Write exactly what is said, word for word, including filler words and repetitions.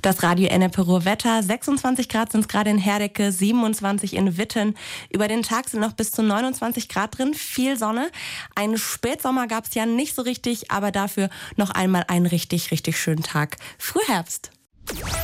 Das Radio Ennepe Ruhr-Wetter, sechsundzwanzig Grad sind es gerade in Herdecke, siebenundzwanzig in Witten. Über den Tag sind noch bis zu neunundzwanzig Grad drin, viel Sonne. Einen Spätsommer gab es ja nicht so richtig, aber dafür noch einmal einen richtig, richtig schönen Tag. Frühherbst.